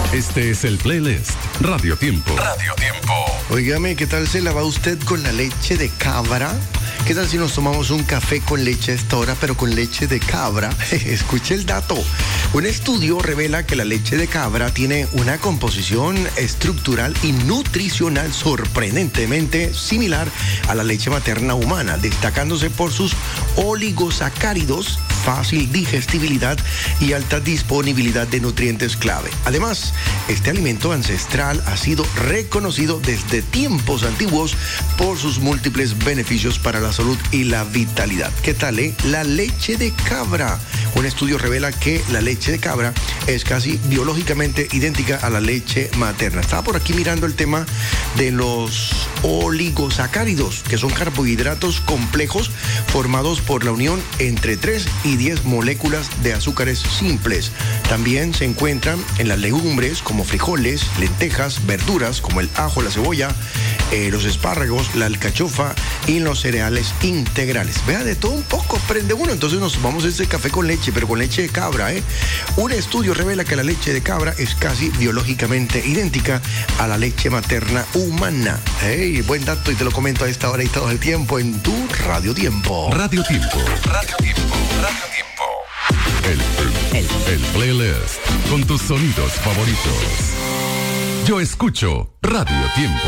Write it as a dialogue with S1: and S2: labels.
S1: Este es el playlist Radio Tiempo.
S2: Radio Tiempo.
S3: Óigame, ¿qué tal se la va usted con la leche de cabra? ¿Qué tal si nos tomamos un café con leche a esta hora, pero con leche de cabra? Escuche el dato. Un estudio revela que la leche de cabra tiene una composición estructural y nutricional sorprendentemente similar a la leche materna humana, destacándose por sus oligosacáridos, fácil digestibilidad y alta disponibilidad de nutrientes clave. Además, este alimento ancestral ha sido reconocido desde tiempos antiguos por sus múltiples beneficios para la salud y la vitalidad. ¿Qué tal, La leche de cabra. Un estudio revela que la leche de cabra es casi biológicamente idéntica a la leche materna. Estaba por aquí mirando el tema de los oligosacáridos, que son carbohidratos complejos formados por la unión entre 3 y 10 moléculas de azúcares simples. También se encuentran en las legumbres como frijoles, lentejas, verduras como el ajo, la cebolla, los espárragos, la alcachofa y los cereales integrales. Vea, de todo un poco aprende uno. Entonces nos tomamos este café con leche, pero con leche de cabra, Un estudio revela que la leche de cabra es casi biológicamente idéntica a la leche materna humana. Buen dato, y te lo comento a esta hora y todo el tiempo en tu Radio Tiempo.
S1: Radio Tiempo.
S2: Radio Tiempo. Radio Tiempo.
S1: El playlist con tus sonidos favoritos. Yo escucho Radio Tiempo.